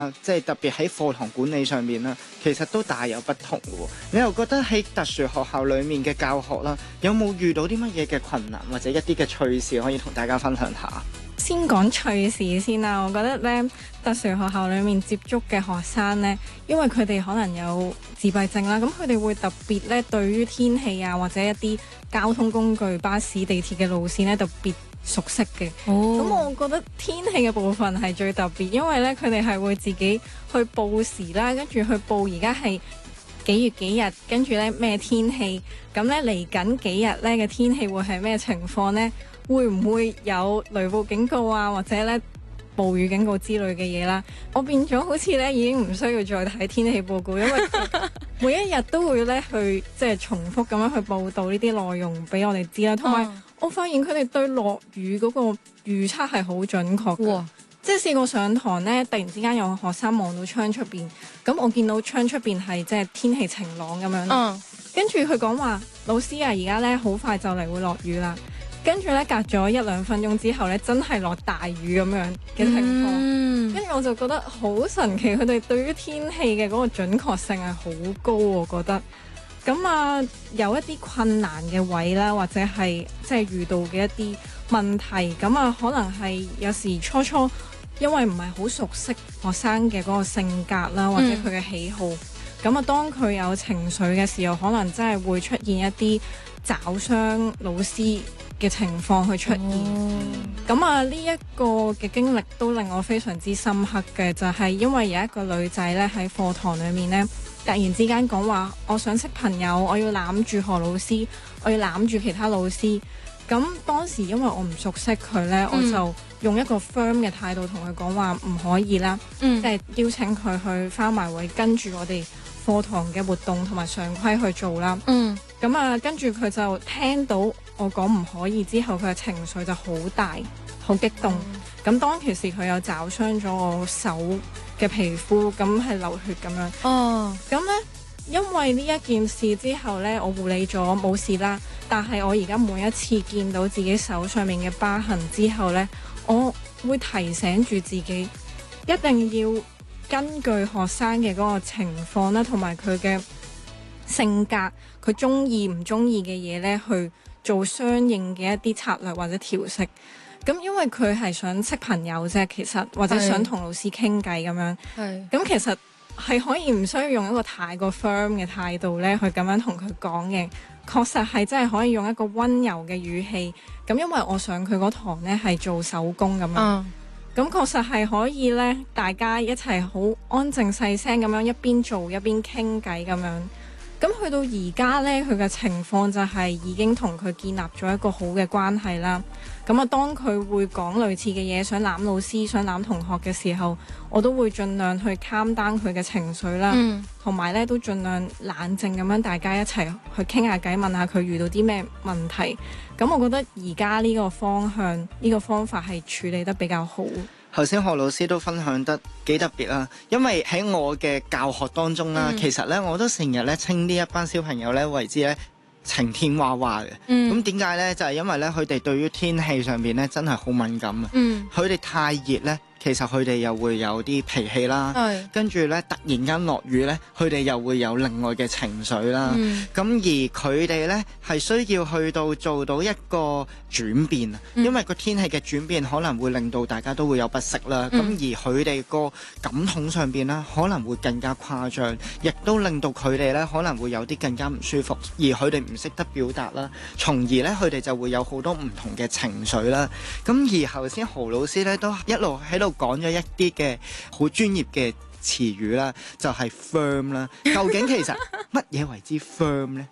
即係特別喺課堂管理上面啦，其實都大有不同喎。你又覺得喺特殊學校裡面嘅教學啦，有冇遇到啲乜嘢嘅困難或者一啲嘅趣事可以同大家分享下？ 先講趣事先啦，我覺得咧特殊學校裡面接觸嘅學生咧，因為佢哋可能有自閉症啦，咁佢哋會特別咧對於天氣啊或者一啲交通工具、巴士、地鐵嘅路線咧特別熟悉嘅。咁我覺得天氣嘅部分係最特別，因為咧佢哋係會自己去報時啦，跟住去報而家係幾月幾日，跟住咧咩天氣，咁咧嚟緊幾日咧嘅天氣會係咩情況呢？會唔會有雷暴警告啊，或者咧暴雨警告之類嘅嘢啦？我變咗好似咧已經唔需要再睇天氣報告，因為每一日都會咧去即係重複咁樣去報導呢啲內容俾我哋知啦。同埋我發現佢哋對落雨嗰個預測係好準確嘅。即係試過上堂咧，突然之間有個學生望到窗出邊，咁我見到窗出邊係即係天氣晴朗咁樣，跟住佢講話：老師啊，而家咧好快就嚟會落雨啦。跟住咧，隔咗1-2分鐘之後咧，真係落大雨咁樣嘅情況。跟住我就覺得好神奇，佢哋對於天氣嘅嗰個準確性係好高，我覺得。咁啊，有一啲困難嘅位啦，或者係即係遇到嘅一啲問題，咁啊，可能係有時初因為唔係好熟悉學生嘅嗰個性格啦，或者佢嘅喜好，咁啊，當佢有情緒嘅時候，可能真係會出現一啲抓傷老師嘅情況去出現。咁啊，呢一個嘅經歷都令我非常之深刻嘅，就係因為有一個女仔咧喺課堂裏面咧，突然之間講話我想識朋友，我要攬住何老師，我要攬住其他老師。咁當時因為我唔熟悉佢咧，我就用一個 firm 嘅態度同佢講話唔可以啦，即係邀請佢去翻埋位跟住我哋課堂嘅活動同埋常規去做啦。咁啊，跟住佢就聽到我講唔可以之後，佢嘅情緒就好大，好激動。咁當其時佢有抓傷咗我手嘅皮膚，咁係流血咁樣。咁呢，因為呢一件事之後呢，我護理咗冇事啦。但係我而家每一次見到自己手上面嘅疤痕之後呢，我會提醒住自己，一定要根據學生嘅嗰個情況啦，同埋佢嘅性格，佢中意唔中意嘅嘢呢，去做相應嘅一啲策略或者調適。咁因為佢係想識朋友啫，其實或者想同老師傾偈咁樣。咁其實係可以唔需要用一個太過 firm 嘅態度呢去咁樣同佢講嘅。確實係真係可以用一個溫柔嘅語氣。咁因為我上佢嗰堂呢係做手工咁樣。咁確實係可以呢，大家一齊好安靜細聲咁樣一邊做一邊傾偈咁樣。咁去到而家呢，佢嘅情況就係已經同佢建立咗一個好嘅關係啦。咁啊，當佢會講類似嘅嘢，想攬老師、想攬同學嘅時候，我都會盡量去 calm down 佢嘅情緒啦，同埋咧都盡量冷靜咁樣，大家一齊去傾下偈，問下佢遇到啲咩問題。咁我覺得而家呢個方向、呢個方法係處理得比較好。 頭先何老師都分享得幾特別啦，因為喺我嘅教學當中啦，其實咧我都成日咧稱呢一班小朋友咧為之咧晴天娃娃嘅。咁點解咧？就係因為咧佢哋對於天氣上邊咧真係好敏感啊。佢哋太熱咧，其實佢哋又會有啲脾氣啦，跟住咧突然間落雨咧，佢哋又會有另外嘅情緒啦。咁而佢哋咧係需要去到做到一個轉變啊，因為個天氣嘅轉變可能會令到大家都會有不適啦。咁而佢哋個感統上邊咧可能會更加誇張，亦都令到佢哋咧可能會有啲更加唔舒服，而佢哋唔識得表達啦，從而咧佢哋就會有好多唔同嘅情緒啦。咁而頭先何老師咧都一路喺度講咗一啲嘅好專業嘅詞語啦，就係 firm 啦。究竟其實乜嘢為之 firm 呢？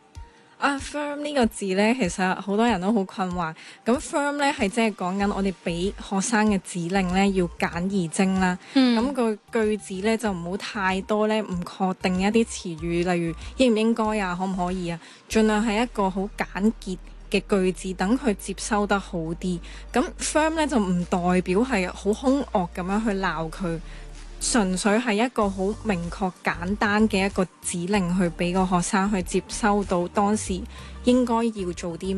firm 呢個字呢，其實好多人都好困惑。咁 firm 呢係即係講緊我哋俾學生嘅指令呢要簡而精啦。咁個句子呢就唔好太多呢唔確定一啲詞語，例如應唔應該啊，可唔可以啊，盡量係一個好簡潔嘅句子，等佢接收得好啲。咁 firm 呢就唔代表係好兇惡咁樣去鬧佢，純粹係一個好明確簡單嘅一個指令，去俾個學生去接收到當時應該要做啲咩，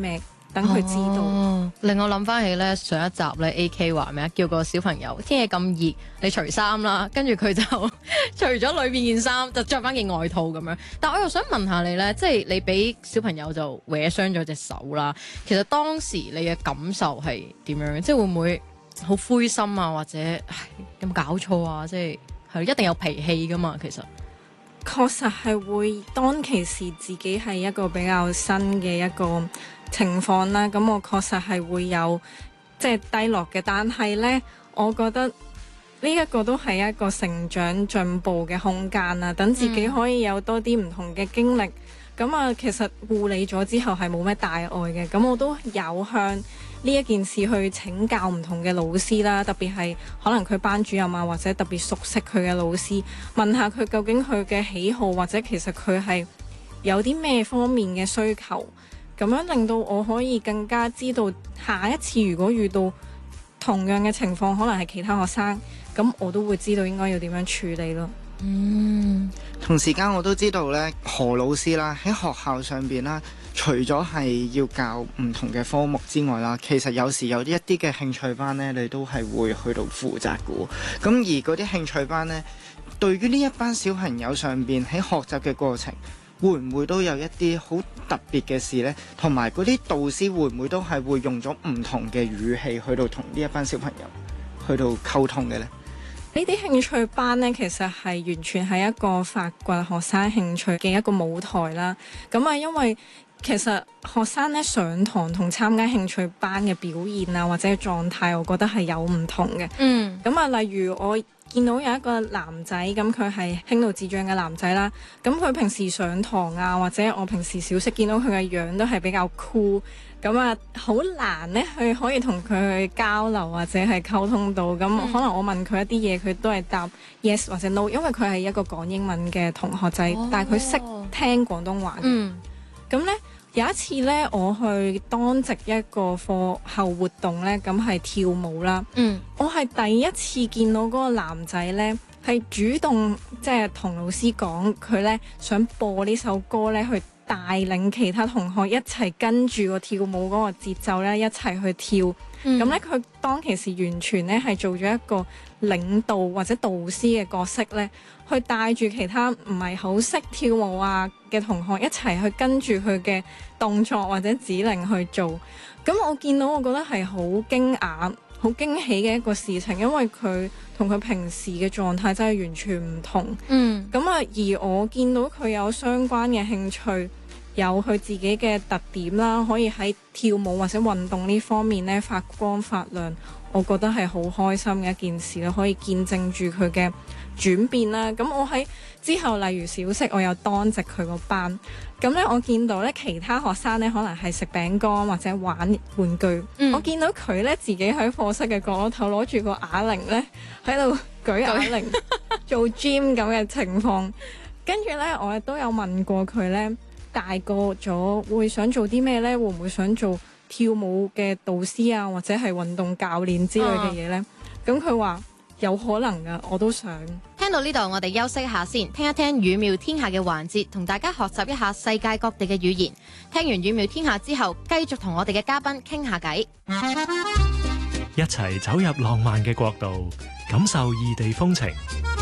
等佢知道。 令我諗翻起咧上一集咧 AK 話咩啊，叫個小朋友天氣咁熱，你除衫啦，跟住佢就除咗裏面件衫，就着翻件外套咁樣。但我又想問下你咧，即係你俾小朋友就搲傷咗隻手啦，其實當時你嘅感受係點樣？即係會唔會好灰心啊，或者有冇搞錯啊？即係一定有脾氣噶嘛？其實確實係會，當其時自己係一個比較新嘅一個情況啦，咁我確實係會有即係低落嘅，但係呢，我覺得呢一個都係一個成長進步嘅空間啦，等自己可以有多啲唔同嘅經歷。咁啊，其實護理咗之後係冇咩大礙嘅，咁我都有向呢一件事去請教唔同嘅老師啦，特別係可能佢班主任啊，或者特別熟悉佢嘅老師，問下佢究竟佢嘅喜好，或者其實佢係有啲咩方面嘅需求，咁樣令到我可以更加知道下一次如果遇到同樣嘅情況，可能係其他學生，咁我都會知道應該要點樣處理咯。 同時間我都知道咧，何老師啦喺學校上邊啦，除咗係要教唔同嘅科目之外啦，其實有時有一啲嘅興趣班咧，你都係會去到負責嘅。咁而嗰啲興趣班咧，對於呢一班小朋友上邊喺學習嘅過程，會唔會都有一啲好特別嘅事呢？同埋嗰啲導師會唔會都係會用咗唔同嘅語氣去到同呢一班小朋友去到溝通嘅呢？ 呢啲興趣班呢，其實係完全係一個發掘學生興趣嘅一個舞台啦。咁啊，因為其實學生咧上堂同參加興趣班嘅表現啊，或者狀態，我覺得係有唔同嘅。咁啊，例如我見到有一個男仔，咁佢係輕度智障嘅男仔啦。咁佢平時上堂啊，或者我平時小息見到佢嘅樣都係比較酷。咁啊，好難咧去可以同佢去交流或者係溝通到。咁可能我問佢一啲嘢，佢都係答 yes 或者 no， 因為佢係一個講英文嘅同學仔，但係佢識聽廣東話嘅。咁咧有一次咧，我去當值一個課後活動咧，咁係跳舞啦。我係第一次見到嗰個男仔咧，係主動即係同老師講，佢咧想播呢首歌咧去帶領其他同學一齊跟住個跳舞嗰個節奏咧，一齊去跳。咁咧佢當其時完全咧係做咗一個領導或者導師嘅角色咧，去帶住其他唔係好識跳舞啊嘅同學一齊去跟住佢嘅動作或者指令去做。咁我見到，我覺得係好驚訝、好驚喜嘅一個事情，因為佢同佢平時嘅狀態真係完全唔同。咁啊，而我見到佢有相關嘅興趣，有佢自己嘅特點啦，可以喺跳舞或者運動呢方面咧發光發亮，我覺得係好開心嘅一件事啦，可以見證住佢嘅轉變啦。咁我喺之後，例如小息，我有當值佢個班，咁咧我見到咧其他學生咧可能係食餅乾或者玩玩具，我見到佢咧自己喺課室嘅角落頭攞住個啞鈴咧喺度舉啞鈴做 gym 咁嘅情況。跟住咧我亦都有問過佢咧，大個咗會想做啲咩呢？會唔會想做跳舞嘅導師啊，或者係運動教練之類嘅嘢呢？咁佢話有可能㗎，我都想。 聽到呢度，我哋休息一下先，聽一聽語妙天下嘅環節，同大家學習一下世界各地嘅語言。聽完語妙天下之後，繼續同我哋嘅嘉賓傾下偈， 一齊走入浪漫嘅國度，感受異地風情。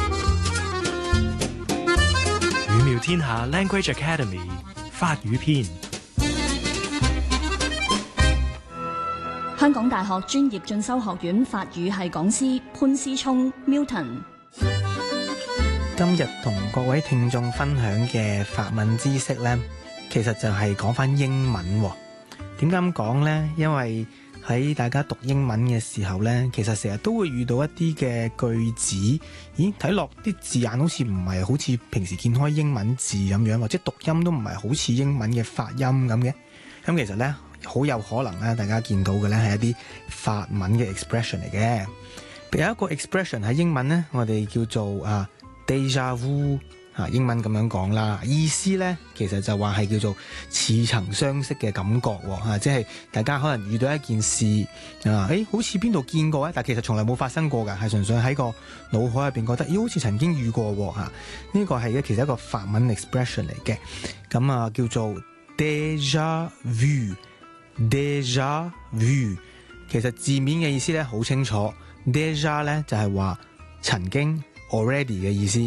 語妙天下 Language Academy 法語篇。 香港大學專業進修學院法語系講師潘思聰 Milton。 今日同各位聽眾分享嘅法文知識呢，其實就係講返英文。點解咁講呢？因為喺大家讀英文嘅時候呢，其實成日都會遇到一啲嘅句子，咦，睇落啲字眼好似唔係好似平時見開英文字咁樣，或者讀音都唔係好似英文嘅發音咁嘅。咁其實呢，好有可能咧，大家見到嘅呢係一啲法文嘅 expression 嚟嘅。有一個 expression 喺英文呢，我哋叫做déjà vu。英文咁樣講啦，意思呢其實就話係叫做似曾相識嘅感覺喎，即係大家可能遇到一件事好似邊度見過，但其實從來冇發生過㗎，係純粹喺個腦海入邊覺得，好似曾經遇過喎。呢個係其實一個法文 expression 嚟嘅，咁叫做 déjà vu。 déjà vu。其實字面嘅意思咧好清楚，déjà 咧就係話曾經 already 嘅意思。